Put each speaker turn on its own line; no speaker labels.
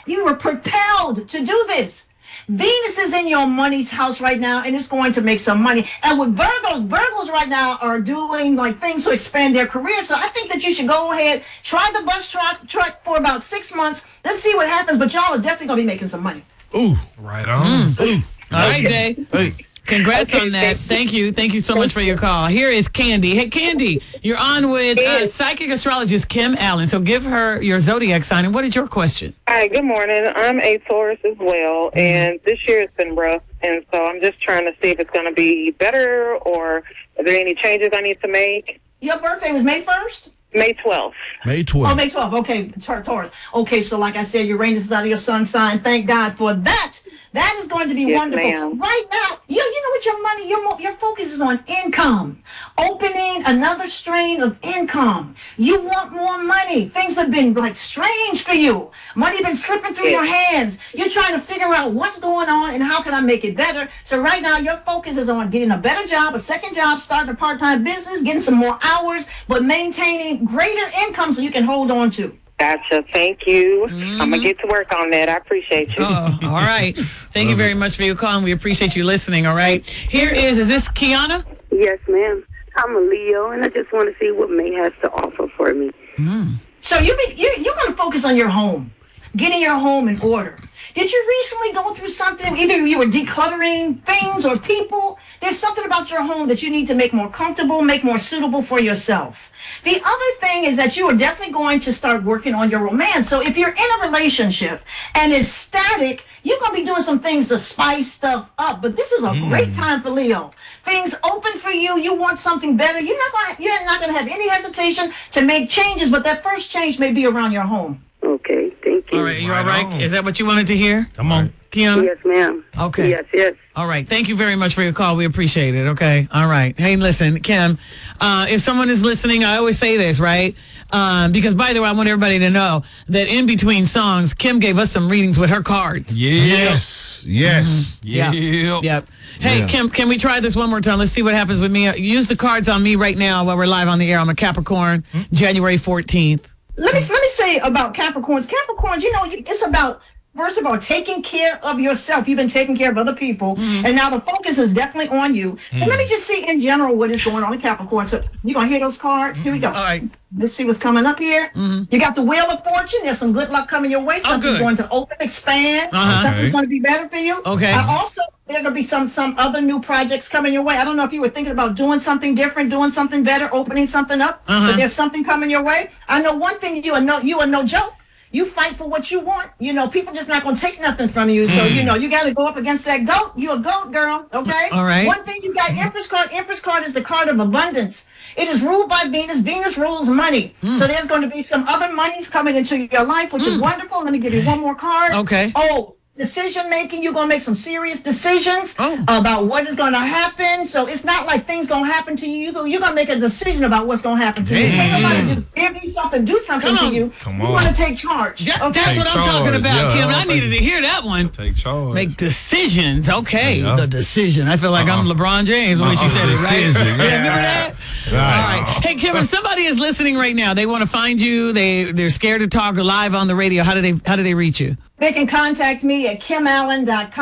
You were propelled to do this. Venus is in your money's house right now, and it's going to make some money. And with Virgos right now are doing like things to expand their career. So I think that you should go ahead, try the bus truck for about 6 months. Let's see what happens. But y'all are definitely going to be making some money.
Ooh, right on. Ooh.
All right, Day.
Hey.
Congrats on that. Thank you. Thank you so much for your call. Here is Candy. Hey, Candy, you're on with psychic astrologist Kim Allen. So give her your zodiac sign. And what is your question?
Hi, good morning. I'm a Taurus as well, and this year has been rough. And so I'm just trying to see if it's going to be better or are there any changes I need to make?
Your birthday was May 1st?
May 12th.
May 12th.
Oh, May 12th. Okay, Taurus. Okay, so like I said, Uranus is out of your sun sign. Thank God for that. That is going to be wonderful.
Ma'am.
Right now, you know what your money, your focus is on income. Opening another strain of income. You want more money. Things have been like strange for you. Money been slipping through your hands. You're trying to figure out what's going on and how can I make it better. So right now, your focus is on getting a better job, a second job, starting a part-time business, getting some more hours, but maintaining greater income so you can hold on to.
Gotcha. Thank you. I'm going to get to work on that. I appreciate you.
Oh, all right. Thank you very much for your call, and we appreciate you listening, all right? Here is this Kiana?
Yes, ma'am. I'm a Leo, and I just want to see what May has to offer for me.
So you're going to focus on your home, getting your home in order. Did you recently go through something? Either you were decluttering things or people. There's something about your home that you need to make more comfortable, make more suitable for yourself. The other thing is that you are definitely going to start working on your romance. So if you're in a relationship and it's static, you're going to be doing some things to spice stuff up. But this is a great time for Leo. Things open for you. You want something better. You're not going to have any hesitation to make changes. But that first change may be around your home.
Okay, thank you.
All right, you all
Right
right?
on.
Is that what you wanted to hear?
Come on.
Kiana?
Yes, ma'am.
Okay.
Yes.
All right. Thank you very much for your call. We appreciate it. Okay. All right. Hey, listen, Kim, if someone is listening, I always say this, right? Because, by the way, I want everybody to know that in between songs, Kim gave us some readings with her cards.
Yes. Yes.
Yep. Yep. Hey,
Yeah.
Kim, can we try this one more time? Let's see what happens with me. Use the cards on me right now while we're live on the air. I'm a Capricorn, January 14th.
Let me say about Capricorns. Capricorns, it's about, first of all, taking care of yourself. You've been taking care of other people, and now the focus is definitely on you. But let me just see in general what is going on in Capricorn. So you're going to hear those cards? Here we go.
All right.
Let's see what's coming up here. You got the Wheel of Fortune. There's some good luck coming your way. Something's
good.
going to open, expand.
Uh-huh.
Something's going to be better for you.
Okay.
Also, there are going to be some other new projects coming your way. I don't know if you were thinking about doing something different, doing something better, opening something up, but there's something coming your way. I know one thing, you are no joke. You fight for what you want. People just not going to take nothing from you. So, you got to go up against that goat. You a goat, girl, okay?
All right.
One thing you got, Empress card. Empress card is the card of abundance. It is ruled by Venus. Venus rules money. So there's going to be some other monies coming into your life, which is wonderful. Let me give you one more card.
Okay.
Oh, decision making. You're going to make some serious decisions about what is going to happen. So it's not like things going to happen to you. You're going to make a decision about what's going to happen to you. Can't nobody just give you something, do something to you.
Come
You
on.
want to take charge.
That's
Okay?
what I'm talking
charge,
about,
yeah.
Kim. I needed to hear that one.
Take charge.
Make decisions. Okay.
Yeah.
The decision. I feel like I'm LeBron James the way she said it, right?
Decision,
Yeah,
yeah.
remember that?
Right.
All right. Hey, Kim, if somebody is listening right now, they want to find you, they're scared to talk live on the radio, how do they reach you?
They can contact me at kimallen.com.